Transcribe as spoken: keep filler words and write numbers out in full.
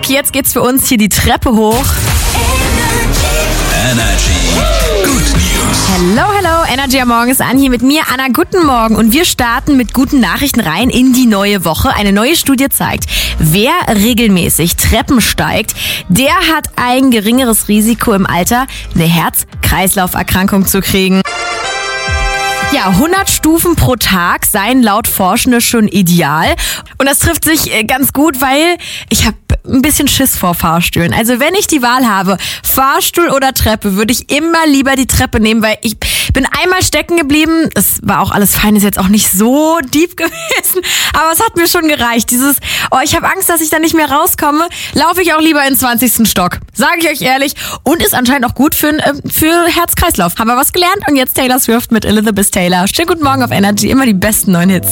Jetzt geht's für uns hier die Treppe hoch. Energy. Good News. Hello, hello, Energy am Morgen ist an hier mit mir, Anna. Guten Morgen. Und wir starten mit guten Nachrichten rein in die neue Woche. Eine neue Studie zeigt, wer regelmäßig Treppen steigt, der hat ein geringeres Risiko im Alter, eine Herz-Kreislauf-Erkrankung zu kriegen. Ja, hundert Stufen pro Tag seien laut Forschende schon ideal. Und das trifft sich ganz gut, weil ich habe ein bisschen Schiss vor Fahrstühlen. Also wenn ich die Wahl habe, Fahrstuhl oder Treppe, würde ich immer lieber die Treppe nehmen, weil ich bin einmal stecken geblieben. Das war auch alles fein, ist jetzt auch nicht so deep gewesen, aber es hat mir schon gereicht. Dieses, oh, ich habe Angst, dass ich da nicht mehr rauskomme, laufe ich auch lieber in den zwanzigsten Stock. Sage ich euch ehrlich. Und ist anscheinend auch gut für, für Herz-Kreislauf. Haben wir was gelernt? Und jetzt Taylor Swift mit Elizabeth Taylor. Schönen guten Morgen auf Energy, immer die besten neuen Hits.